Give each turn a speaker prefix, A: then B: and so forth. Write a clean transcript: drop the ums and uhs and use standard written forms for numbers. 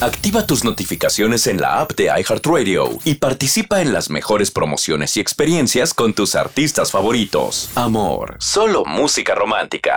A: Activa tus notificaciones en la app de iHeartRadio y participa en las mejores promociones y experiencias con tus artistas favoritos. Amor, solo música romántica.